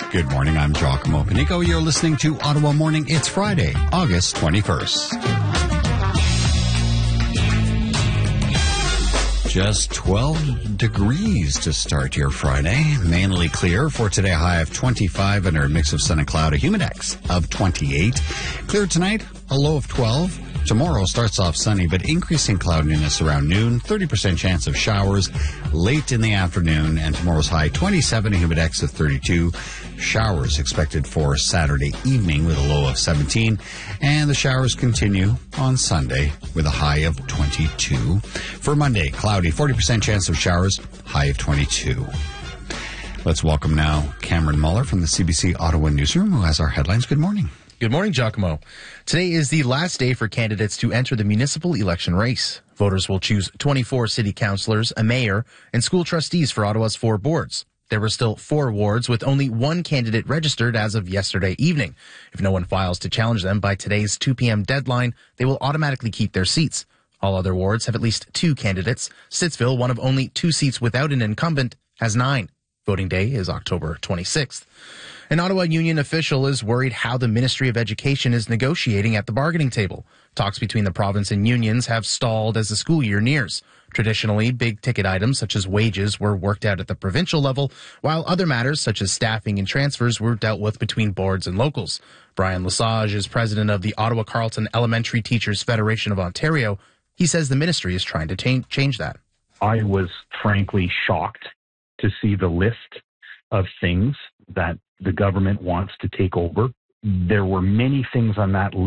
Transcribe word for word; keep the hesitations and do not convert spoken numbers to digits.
Good morning, I'm Giacomo Panico. You're listening to Ottawa Morning. It's Friday, August twenty-first. Just twelve degrees to start your Friday. Mainly clear for today, a high of twenty-five under a mix of sun and cloud, a humidex of twenty-eight. Clear tonight, a low of twelve. Tomorrow starts off sunny, but increasing cloudiness around noon, thirty percent chance of showers late in the afternoon, and tomorrow's high twenty-seven, a humidex of thirty-two. Showers expected for Saturday evening with a low of seventeen, and the showers continue on Sunday with a high of twenty-two. For Monday, cloudy, forty percent chance of showers, high of twenty-two. Let's welcome now Cameron Muller from the C B C Ottawa Newsroom, who has our headlines. Good morning. Good morning, Giacomo. Today is the last day for candidates to enter the municipal election race. Voters will choose twenty-four city councillors, a mayor, and school trustees for Ottawa's four boards. There were still four wards with only one candidate registered as of yesterday evening. If no one files to challenge them by today's two p.m. deadline, they will automatically keep their seats. All other wards have at least two candidates. Stittsville, one of only two seats without an incumbent, has nine. Voting day is October twenty-sixth. An Ottawa union official is worried how the Ministry of Education is negotiating at the bargaining table. Talks between the province and unions have stalled as the school year nears. Traditionally, big-ticket items such as wages were worked out at the provincial level, while other matters such as staffing and transfers were dealt with between boards and locals. Brian Lesage is president of the Ottawa Carleton Elementary Teachers Federation of Ontario. He says the ministry is trying to change, change that. I was frankly shocked to see the list of things that the government wants to take over. There were many things on that list